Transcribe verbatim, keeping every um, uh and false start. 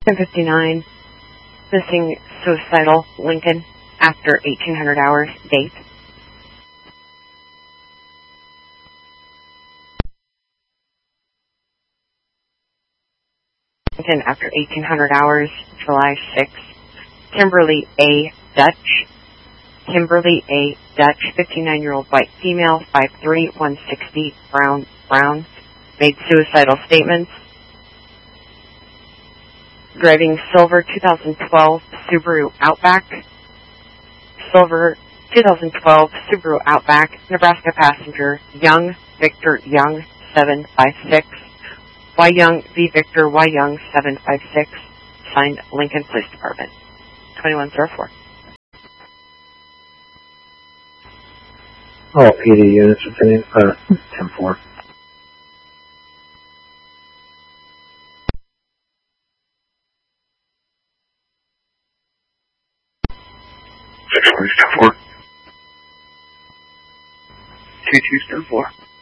ten fifty-nine, missing suicidal Lincoln after eighteen hundred hours date. Lincoln after eighteen hundred hours, July sixth. Kimberly A. Dutch. Kimberly A. Dutch, fifty-nine-year-old white female, five three, one sixty, brown, brown, made suicidal statements. Driving silver two thousand twelve Subaru Outback. Silver two thousand twelve Subaru Outback, Nebraska passenger, Young, Victor Young, seven five six. Y Young V Victor Y Young seven five six, signed Lincoln Police Department. twenty-one oh four. All P D units returning uh ten four. Six police ten four. Two two ten four.